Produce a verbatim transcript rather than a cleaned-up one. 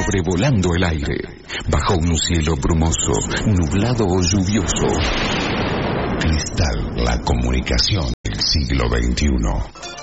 sobrevolando el aire, bajo un cielo brumoso, nublado o lluvioso. Cristal, la comunicación del siglo veintiuno.